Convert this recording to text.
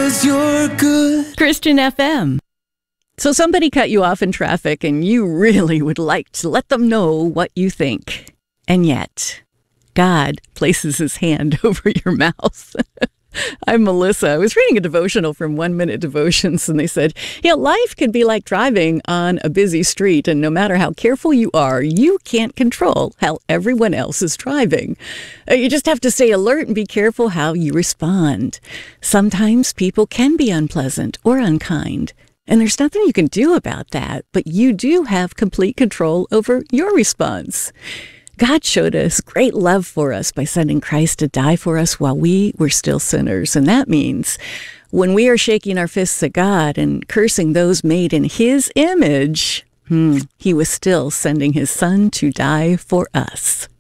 'cause you're good. Christian FM. So somebody cut you off in traffic and you really would like to let them know what you think. And yet, God places his hand over your mouth. I'm Melissa. I was reading a devotional from 1 Minute Devotions, and they said, life could be like driving on a busy street, and no matter how careful you are, you can't control how everyone else is driving. You just have to stay alert and be careful how you respond. Sometimes people can be unpleasant or unkind, and there's nothing you can do about that, but you do have complete control over your response. God showed us great love for us by sending Christ to die for us while we were still sinners. And that means when we are shaking our fists at God and cursing those made in his image, he was still sending his son to die for us.